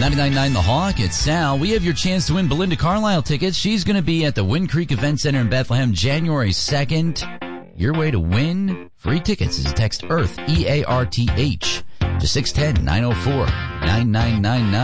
99.9 The Hawk, it's Sal. We have your chance to win Belinda Carlisle tickets. She's going to be at the Wind Creek Event Center in Bethlehem January 2nd. Your way to win free tickets is to text EARTH, E-A-R-T-H, to 610-904-9999.